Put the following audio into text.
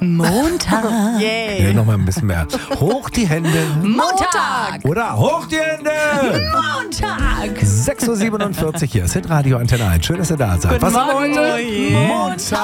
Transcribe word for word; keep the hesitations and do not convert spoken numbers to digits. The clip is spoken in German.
Montag. Yeah. Ja, noch mal ein bisschen mehr. Hoch die Hände. Montag. Oder hoch die Hände. Montag. sechs Uhr siebenundvierzig hier ist Hitradio Antenne eins. Schön, dass ihr da seid. Guten Was haben wir Morgen. heute? Oh je. Montag.